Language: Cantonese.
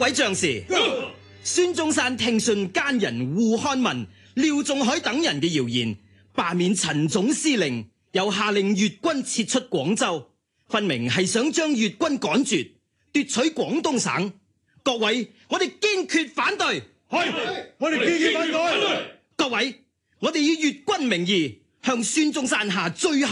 位將士，孫中山聽信奸人胡漢民、廖仲愷等人嘅謠言，罷免陳總司令，又下令粵軍撤出廣州，分明係想將粵軍趕絕，奪取廣東省。各位，我哋堅決反對。 係，我哋堅決反對。 各位，我哋以粵軍名義向孫中山下最後